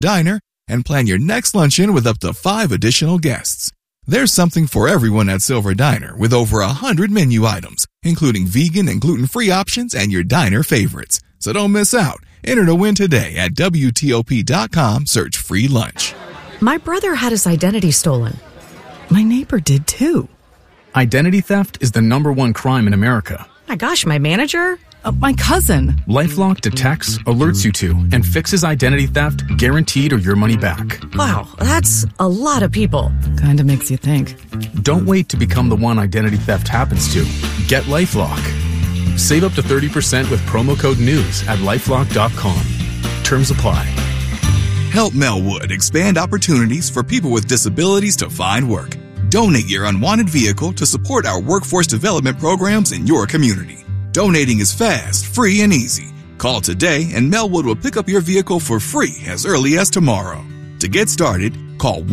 Diner and plan your next luncheon with up to 5 additional guests. There's something for everyone at Silver Diner with over 100 menu items, including vegan and gluten-free options and your diner favorites. So don't miss out. Enter to win today at WTOP.com. Search free lunch. My brother had his identity stolen. My neighbor did too. Identity theft is the #1 crime in America. My gosh, my manager? My cousin. LifeLock detects, alerts you to, and fixes identity theft guaranteed or your money back. Wow, that's a lot of people. Kinda makes you think. Don't wait to become the one identity theft happens to. Get LifeLock. Save up to 30% with promo code NEWS at LifeLock.com. Terms apply. Help Melwood expand opportunities for people with disabilities to find work. Donate your unwanted vehicle to support our workforce development programs in your community. Donating is fast, free, and easy. Call today and Melwood will pick up your vehicle for free as early as tomorrow. To get started, call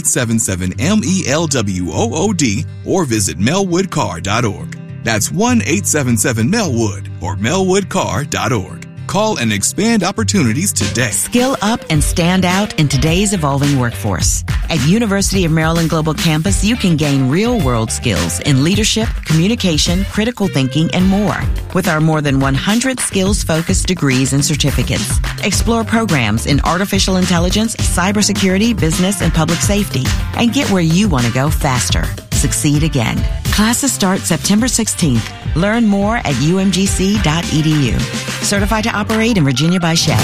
1-877-MELWOOD or visit melwoodcar.org. That's 1-877-MELWOOD or melwoodcar.org. Call and expand opportunities today. Skill up and stand out in today's evolving workforce. At University of Maryland Global Campus, you can gain real-world skills in leadership, communication, critical thinking, and more. With our more than 100 skills-focused degrees and certificates. Explore programs in artificial intelligence, cybersecurity, business, and public safety. And get where you want to go faster. Succeed again. Classes start September 16th. Learn more at umgc.edu. Certified to operate in Virginia by Shell.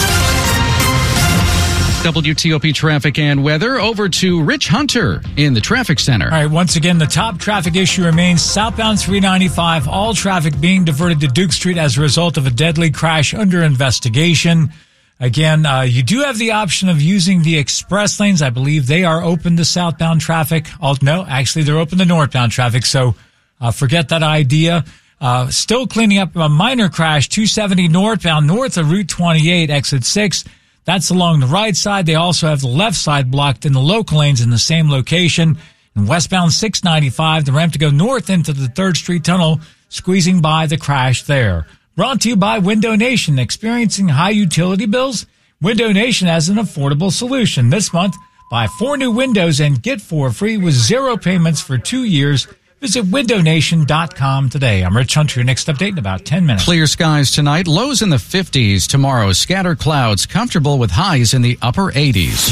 WTOP traffic and weather. Over to Rich Hunter in the traffic center. All right, once again, the top traffic issue remains southbound 395. All traffic being diverted to Duke Street as a result of a deadly crash under investigation. Again, you do have the option of using the express lanes. I believe they are open to southbound traffic. No, actually, they're open to northbound traffic. So forget that idea. Still cleaning up a minor crash, 270 northbound, north of Route 28, exit 6. That's along the right side. They also have the left side blocked in the local lanes in the same location. And westbound 695, the ramp to go north into the 3rd Street Tunnel, squeezing by the crash there. Brought to you by Window Nation. Experiencing high utility bills? Window Nation has an affordable solution. This month, buy 4 new windows and get 4 free with 0 payments for 2 years. Visit windownation.com today. I'm Rich Hunter. Your next update in about 10 minutes. Clear skies tonight, lows in the 50s. Tomorrow, scattered clouds, comfortable with highs in the upper 80s.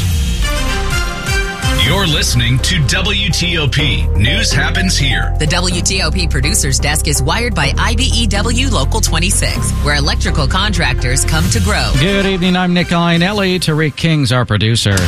You're listening to WTOP. News happens here. The WTOP Producers Desk is wired by IBEW Local 26, where electrical contractors come to grow. Good evening. I'm Nick Iannelli. Tariq King's our producer.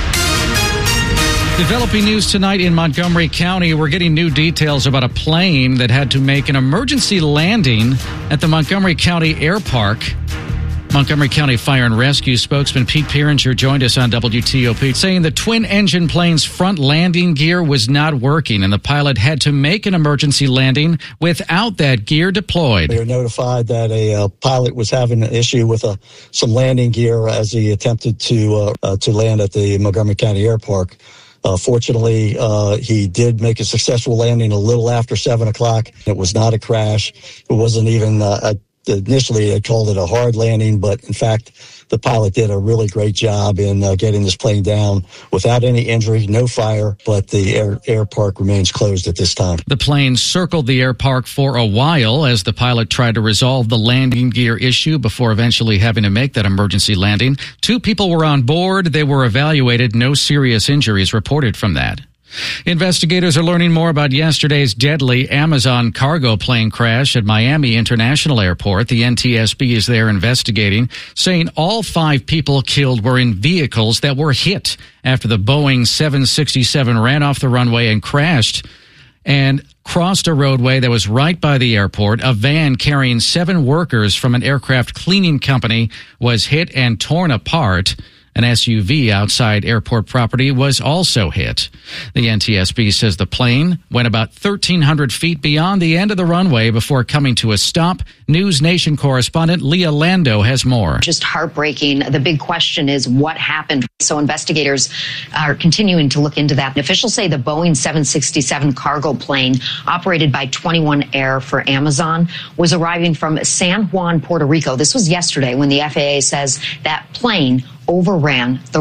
Developing news tonight in Montgomery County. We're getting new details about a plane that had to make an emergency landing at the Montgomery County Air Park. Montgomery County Fire and Rescue spokesman Pete Pieringer joined us on WTOP, saying the twin-engine plane's front landing gear was not working, and the pilot had to make an emergency landing without that gear deployed. We were notified that a pilot was having an issue with some landing gear as he attempted to land at the Montgomery County Air Park. Fortunately, he did make a successful landing a little after 7 o'clock. It was not a crash. It wasn't even initially, they called it a hard landing, but in fact, the pilot did a really great job in getting this plane down without any injury, no fire, but the air park remains closed at this time. The plane circled the air park for a while as the pilot tried to resolve the landing gear issue before eventually having to make that emergency landing. 2 people were on board. They were evaluated. No serious injuries reported from that. Investigators are learning more about yesterday's deadly Amazon cargo plane crash at Miami International Airport. The NTSB is there investigating, saying all 5 people killed were in vehicles that were hit after the Boeing 767 ran off the runway and crashed and crossed a roadway that was right by the airport. A van carrying 7 workers from an aircraft cleaning company was hit and torn apart. An SUV outside airport property was also hit. The NTSB says the plane went about 1,300 feet beyond the end of the runway before coming to a stop. News Nation correspondent Leah Lando has more. Just heartbreaking. The big question is what happened. So investigators are continuing to look into that. Officials say the Boeing 767 cargo plane operated by 21 Air for Amazon was arriving from San Juan, Puerto Rico. This was yesterday when the FAA says that plane overran the